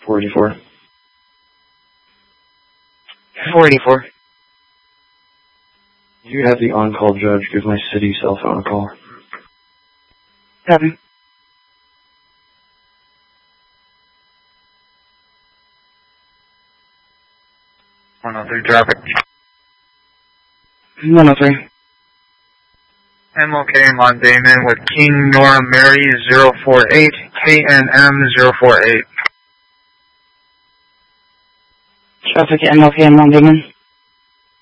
484. 484. You have the on-call judge give my city cell phone a call. 7. Traffic. 103. MLK Mount Damon with King Nora Mary 048, KNM 048. Traffic at MLK and Mount Damon.